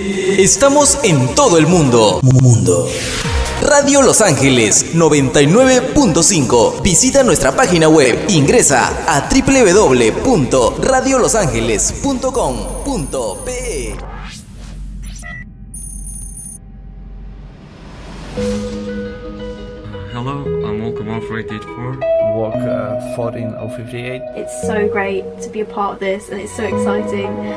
Estamos en todo el mundo. Radio Los Ángeles 99.5. Visita nuestra página web. Ingresa a www.radiolosangeles.com.pe. Hello, I'm Walker 14884. Walk 14058. It's so great to be a part of this, and it's so exciting.